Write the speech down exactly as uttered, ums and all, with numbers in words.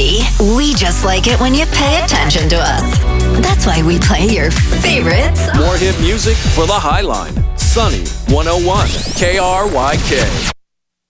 Sunny. We just like it when you pay attention to us. That's why we play your favorites. More hit music for the High Line. Sunny one oh one K R Y K.